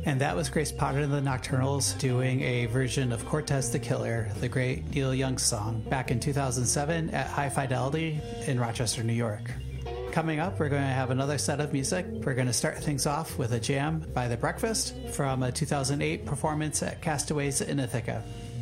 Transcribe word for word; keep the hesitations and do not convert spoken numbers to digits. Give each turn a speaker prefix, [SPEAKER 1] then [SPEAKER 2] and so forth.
[SPEAKER 1] And that was Grace Potter and the Nocturnals doing a version of Cortez the Killer, the great Neil Young song, back in two thousand seven at High Fidelity in Rochester, New York. Coming up, we're going to have another set of music. We're going to start things off with a jam by The Breakfast from a two thousand eight performance at Castaways in Ithaca.